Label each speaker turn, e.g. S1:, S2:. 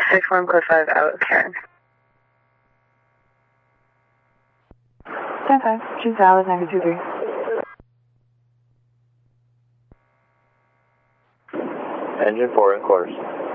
S1: 61 code 5 out, Karen.
S2: 10-5, choose Alice 923.
S3: Engine 4 in course.